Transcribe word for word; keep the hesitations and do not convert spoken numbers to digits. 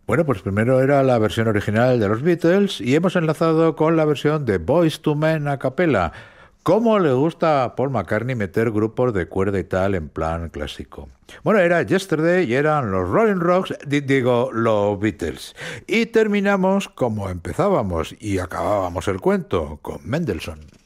Bueno, pues primero era la versión original de los Beatles y hemos enlazado con la versión de Boyz two Men a capela. ¿Cómo le gusta a Paul McCartney meter grupos de cuerda y tal en plan clásico? Bueno, era Yesterday y eran los Rolling Rocks, di- digo, los Beatles. Y terminamos como empezábamos y acabábamos el cuento, con Mendelssohn.